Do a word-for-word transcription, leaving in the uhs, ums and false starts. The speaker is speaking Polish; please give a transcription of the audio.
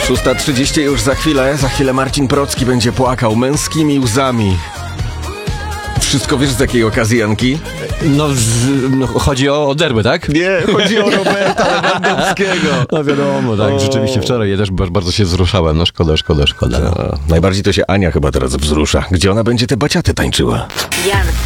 szósta trzydzieści już za chwilę. Za chwilę Marcin Procki będzie płakał męskimi łzami. Wszystko wiesz z jakiej okazji, Janki? No, z, no chodzi o, o derby, tak? Nie, chodzi o Roberta Lewandowskiego. No wiadomo, tak, O. rzeczywiście wczoraj ja też bardzo, bardzo się wzruszałem. No szkoda, szkoda, szkoda. A, najbardziej to się Ania chyba teraz wzrusza. Gdzie ona będzie te baciaty tańczyła? Jan